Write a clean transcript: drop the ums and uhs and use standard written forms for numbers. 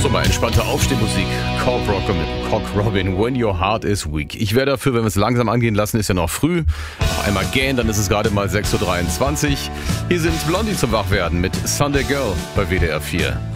So, mal entspannte Aufstehmusik. Cock Robin, When Your Heart Is Weak. Ich wäre dafür, wenn wir es langsam angehen lassen, ist ja noch früh. Noch einmal gähnen, dann ist es gerade mal 6.23 Uhr. Hier sind Blondie zum Wachwerden mit Sunday Girl bei WDR 4.